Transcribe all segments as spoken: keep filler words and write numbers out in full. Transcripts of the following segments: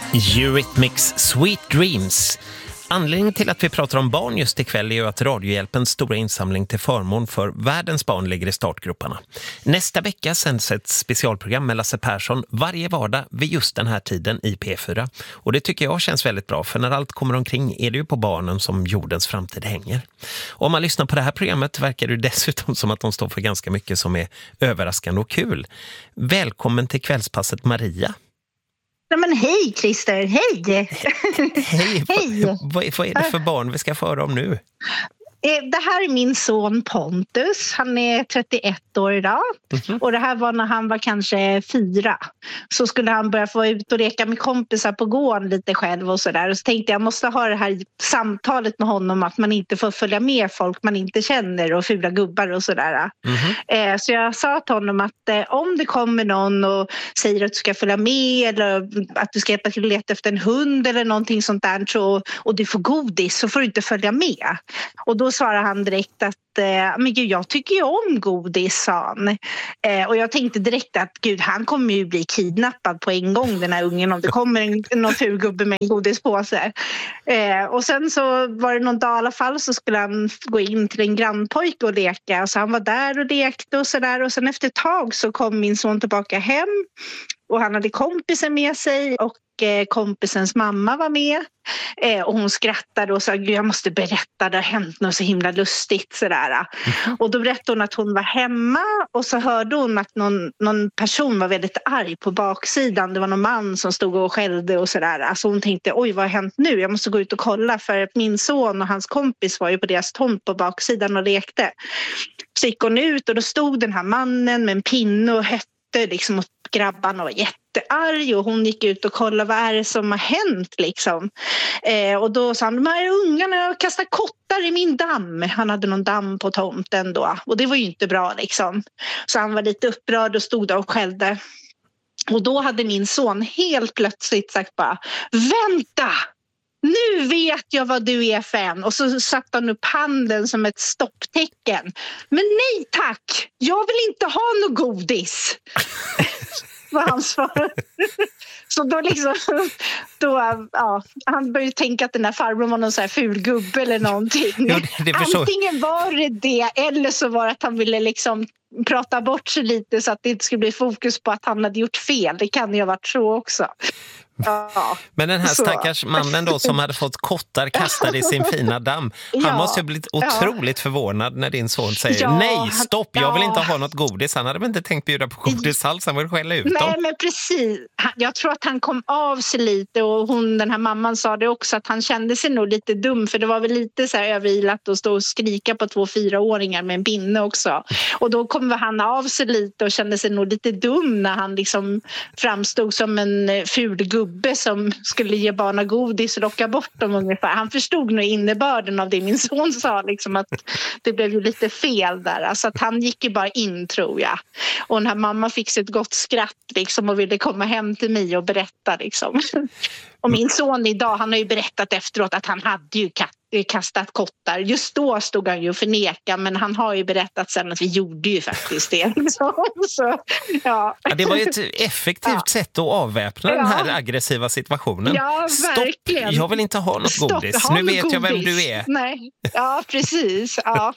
Eurythmics Sweet Dreams. Anledningen till att vi pratar om barn just ikväll är ju att Radiohjälpens stora insamling till förmån för världens barn ligger i startgroparna. Nästa vecka sänds ett specialprogram med Lasse Persson varje vardag vid just den här tiden i P fyra. Och det tycker jag känns väldigt bra, för när allt kommer omkring är det ju på barnen som jordens framtid hänger. Och om man lyssnar på det här programmet verkar det dessutom som att de står för ganska mycket som är överraskande och kul. Välkommen till kvällspasset, Maria. Nej, men hej Christer, hej! Hej! Hej. Vad, vad är det för barn vi ska föra om nu? Det här är min son Pontus, han är trettioett år idag. Mm-hmm. Och det här var när han var kanske fyra. Så skulle han börja få ut och leka med kompisar på gården lite själv och sådär. Och så tänkte jag, jag måste ha det här samtalet med honom att man inte får följa med folk man inte känner och fula gubbar och sådär. Mm-hmm. Så jag sa till honom att om det kommer någon och säger att du ska följa med eller att du ska hjälpa till att leta efter en hund eller någonting sånt där så, och du får godis så får du inte följa med. Och då svarade han direkt att men gud, jag tycker ju om godis, sa han. Eh, och jag tänkte direkt att gud, han kommer ju bli kidnappad på en gång, den här ungen, om det kommer en, någon fulgubbe med en godispåse. Eh, och sen så var det någon dag i alla fall så skulle han gå in till en grannpojke och leka. Så han var där och lekte och sådär. Och sen efter ett tag så kom min son tillbaka hem och han hade kompisen med sig och kompisens mamma var med eh, och hon skrattade och sa gud, jag måste berätta, det har hänt något så himla lustigt sådär. Mm. Och då berättade hon att hon var hemma och så hörde hon att någon, någon person var väldigt arg på baksidan. Det var någon man som stod och skällde och sådär. Alltså hon tänkte, oj, vad har hänt nu? Jag måste gå ut och kolla, för min son och hans kompis var ju på deras tomt på baksidan och lekte. Så gick hon ut och då stod den här mannen med en pinne och hötte liksom mot grabbarna och var jättearg, och hon gick ut och kollade vad är det som har hänt liksom. Eh, och då sa han, de här ungarna kastar kottar i min damm. Han hade någon damm på tomten då och det var ju inte bra liksom. Så han var lite upprörd och stod där och skällde. Och då hade min son helt plötsligt sagt bara, vänta! Nu vet jag vad du är för en. Och så satte han upp handen som ett stopptecken. Men nej tack, jag vill inte ha något godis. Var hans svar. Så då liksom, då, ja, han började tänka att den där farbrorn var någon så här ful gubbe eller någonting. Ja, det, det Antingen var det det eller så var det att han ville liksom prata bort sig lite så att det inte skulle bli fokus på att han hade gjort fel. Det kan ju ha varit så också. Ja, men den här stackars mannen då som hade fått kottar kastade i sin fina damm, han ja, måste ju blivit otroligt ja. förvånad när din son säger ja, nej, stopp, jag vill inte ha något godis. Han hade väl inte tänkt bjuda på godis alls, han vill skälla ut nej, dem. Nej, men precis. Jag tror att han kom av sig lite, och hon, den här mamman sa det också, att han kände sig nog lite dum, för det var väl lite så här överilat att stå och skrika på två fyraåringar med en pinne också. Och då kom han av sig lite och kände sig nog lite dum när han liksom framstod som en ful gubbe som skulle ge barna godis och locka bort dem ungefär. Han förstod nog innebörden av det min son sa, liksom, att det blev ju lite fel där. Alltså att han gick ju bara in, tror jag. Och den här mamma fick sig ett gott skratt liksom, och ville komma hem till mig och berätta liksom. Och min son idag, han har ju berättat efteråt att han hade ju katt kastat kottar. Just då stod han ju och förneka, men han har ju berättat sen att vi gjorde ju faktiskt det. Så, så, ja. Ja, det var ju ett effektivt ja. sätt att avväpna ja. den här aggressiva situationen. Ja, verkligen. Stopp, jag vill inte ha något Stopp, godis. Ha nu vet godis. jag vem du är. Nej. Ja, precis. Ja.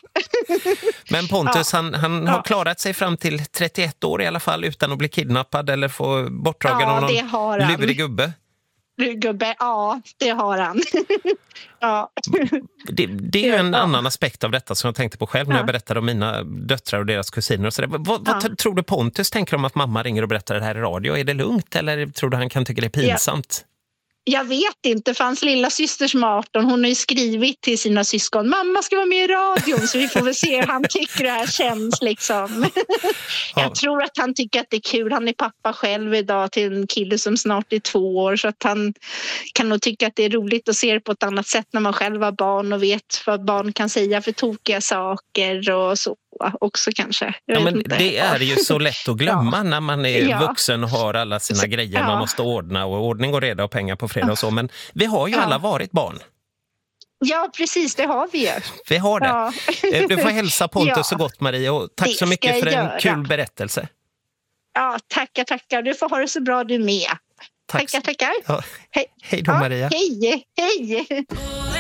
Men Pontus, ja. han, han har klarat sig fram till trettioett år i alla fall utan att bli kidnappad eller få bortdragen ja, av någon lurig gubbe. Gubbe, ja, det har han. ja. Det, det är ju en ja. annan aspekt av detta som jag tänkte på själv när ja. jag berättade om mina döttrar och deras kusiner och sådär. Vad, vad ja. tror du Pontus tänker om att mamma ringer och berättar det här i radio? Är det lugnt eller tror du han kan tycka det är pinsamt? Ja. Jag vet inte, för hans lilla syster som är arton, hon har ju skrivit till sina syskon, mamma ska vara med i radion, så vi får väl se hur han tycker det här känns liksom. Ja. Jag tror att han tycker att det är kul, han är pappa själv idag till en kille som snart är två år, så att han kan nog tycka att det är roligt att se det på ett annat sätt när man själv har barn och vet vad barn kan säga för tokiga saker och så också kanske. Ja, men det är ju så lätt att glömma ja. när man är ja. vuxen och har alla sina så, grejer ja. man måste ordna och ordning och reda och pengar på fredag och så, men vi har ju ja. alla varit barn. Ja, precis, det har vi ju. Vi har det. Ja. Du får hälsa Pontus ja. så gott, Maria, och tack det så mycket för en göra. kul berättelse. Ja, tackar, tackar. Du får ha det så bra du med. Tack. Tackar, tackar. Ja. Hej. Hej då, Ja, Maria. hej, hej.